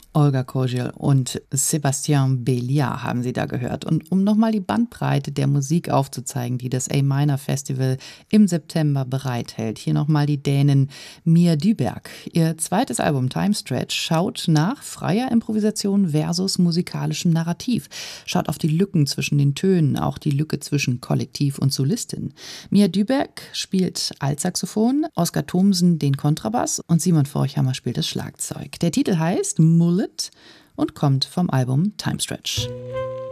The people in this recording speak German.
Olga Koziel und Sébastien Béliard haben Sie da gehört. Und um nochmal die Bandbreite der Musik aufzuzeigen, die das A-Minor Festival im September bereithält, hier nochmal die Dänen Mia Dyberg. Ihr zweites Album Time Stretch schaut nach freier Improvisation versus musikalischem Narrativ. Schaut auf die Lücken zwischen den Tönen, auch die Lücke zwischen Kollektiv und Solistin. Mia Dyberg spielt Altsaxophon, Oskar Thomsen den Kontrabass und Simon Forchhammer spielt das Schlagzeug. Der Titel heißt Mullet und kommt vom Album Time Stretch.